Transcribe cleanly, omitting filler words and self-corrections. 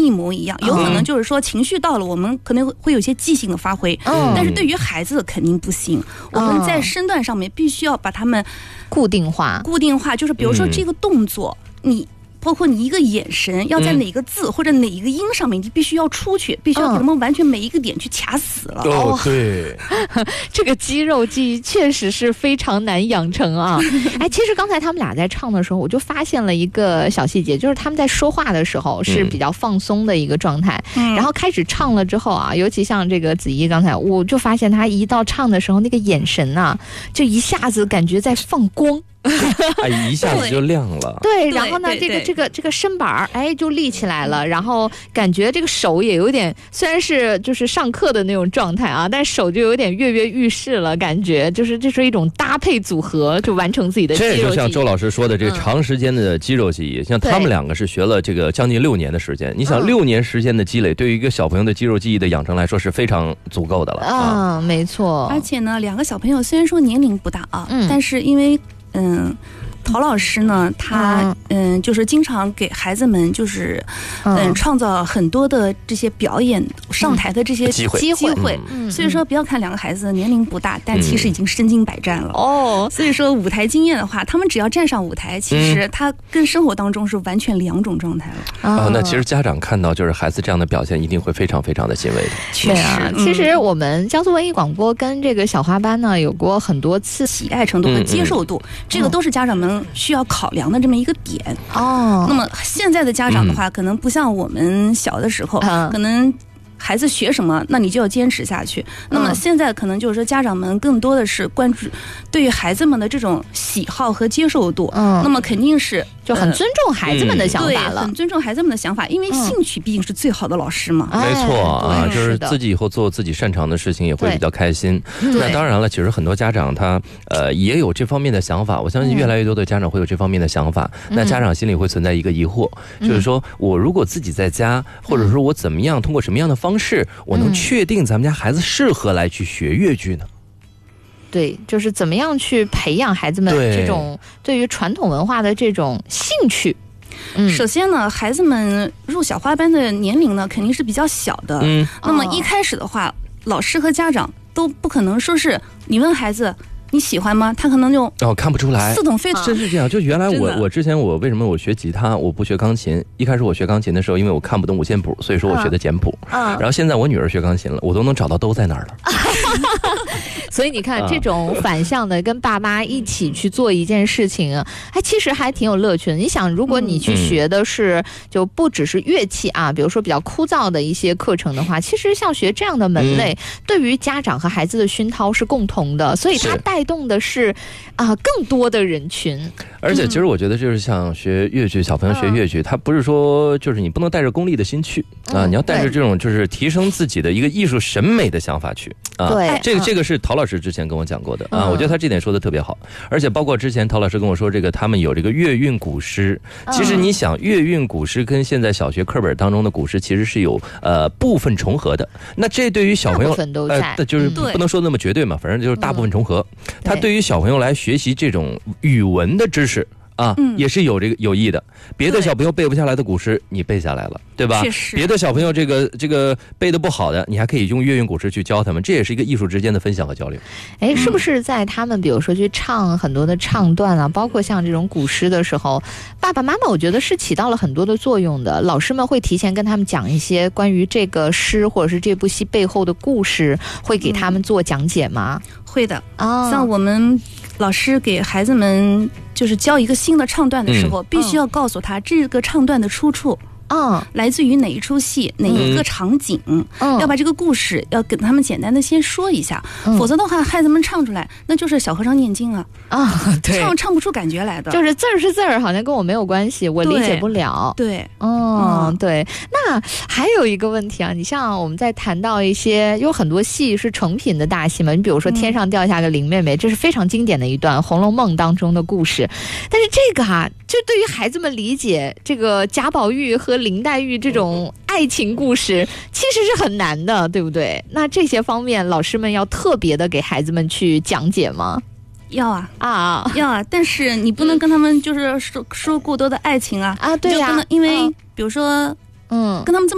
一模一样，有可能就是说情绪到了，我们可能会有一些即兴的发挥，但是对于孩子肯定不行。我们在身段上面必须要把他们固定化， 就是比如说这个动作，包括你一个眼神要在哪个字或者哪一个音上面，你必须要出去，必须要给他们完全每一个点去卡死了。 对， 这个肌肉记忆确实是非常难养成啊。其实刚才他们俩在唱的时候，我就发现了一个小细节，就是他们在说话的时候是比较放松的一个状态，然后开始唱了之后啊，尤其像这个子怡刚才，我就发现他一到唱的时候，那个眼神啊，就一下子感觉在放光。 一下子就亮了。 对，然后呢，这个身板就立起来了，然后感觉这个手也有点，虽然是就是上课的那种状态啊，但手就有点跃跃欲试了，感觉就是这是一种搭配组合，就完成自己的肌肉记忆。 这就像周老师说的，这长时间的肌肉记忆，像他们两个是学了这个将近6年的时间。你想6年时间的积累，对于一个小朋友的肌肉记忆的养成来说是非常足够的了。 没错。 而且呢，两个小朋友虽然说年龄不大啊，但是因为陶老师呢，他就是经常给孩子们就是创造很多的这些表演上台的这些机会，所以说不要看两个孩子年龄不大，但其实已经身经百战了。所以说舞台经验的话，他们只要站上舞台，其实他跟生活当中是完全两种状态了。 那其实家长看到就是孩子这样的表现，一定会非常非常的欣慰的。 确实，其实我们江苏文艺广播跟这个小花班呢有过很多次喜爱程度和接受度，这个都是家长们需要考量的这么一个点。那么现在的家长的话，可能不像我们小的时候，可能孩子学什么，那你就要坚持下去。那么现在可能就是说，家长们更多的是关注对于孩子们的这种喜好和接受度。那么肯定是就很尊重孩子们的想法了， 很尊重孩子们的想法，因为兴趣毕竟是最好的老师嘛。 没错就是自己以后做自己擅长的事情也会比较开心。那当然了，其实很多家长他也有这方面的想法，我相信越来越多的家长会有这方面的想法。那家长心里会存在一个疑惑，就是说我如果自己在家，或者说我怎么样通过什么样的方式，我能确定咱们家孩子适合来去学越剧呢？ 对，就是怎么样去培养孩子们这种对于传统文化的这种兴趣。 首先呢，孩子们入小花班的年龄呢肯定是比较小的。那么一开始的话，老师和家长都不可能说是你问孩子你喜欢吗？他可能就看不出来， 似懂非懂。 真是这样。就原来我之前我为什么我学吉他，我不学钢琴？一开始我学钢琴的时候，因为我看不懂五线谱，所以说我学的简谱。然后现在我女儿学钢琴了，我都能找到都在哪儿了。 所以你看，这种反向的跟爸妈一起去做一件事情，其实还挺有乐趣的。你想，如果你去学的是就不只是乐器啊，比如说比较枯燥的一些课程的话，其实像学这样的门类，对于家长和孩子的熏陶是共同的，所以它带动的是更多的人群。 而且其实我觉得就是像学越剧，小朋友学越剧，他不是说就是你不能带着功利的心去你要带着这种就是提升自己的一个艺术审美的想法去对， 这个是陶老师之前跟我讲过的我觉得他这点说的特别好。而且包括之前陶老师跟我说，这个他们有这个乐韵古诗。其实你想，乐韵古诗跟现在小学课本当中的古诗其实是有部分重合的。那这对于小朋友就是不能说那么绝对嘛，反正就是大部分重合。他对于小朋友来学习这种语文的知识也是有这个有益的。别的小朋友背不下来的古诗，你背下来了，对吧？别的小朋友这个背的不好的，你还可以用乐韵古诗去教他们，这也是一个艺术之间的分享和交流。 是不是在他们比如说去唱很多的唱段啊，包括像这种古诗的时候，爸爸妈妈我觉得是起到了很多的作用的。老师们会提前跟他们讲一些关于这个诗或者是这部戏背后的故事，会给他们做讲解吗？ 会的像我们老师给孩子们就是教一个新的唱段的时候，必须要告诉他这个唱段的出处来自于哪一出戏，哪一个场景，要把这个故事要跟他们简单的先说一下，否则的话孩子们唱出来那就是小和尚念经对， 唱不出感觉来的， 就是字儿是字儿，好像跟我没有关系，我理解不了。 对， 对。那还有一个问题你像我们在谈到一些有很多戏是成品的大戏嘛，你比如说天上掉下个林妹妹，这是非常经典的一段《红楼梦》当中的故事，但是这个就对于孩子们理解这个贾宝玉和林黛玉这种爱情故事其实是很难的，对不对？那这些方面老师们要特别的给孩子们去讲解吗？ 要要但是你不能跟他们就是说过多的爱情对呀，因为比如说跟他们这么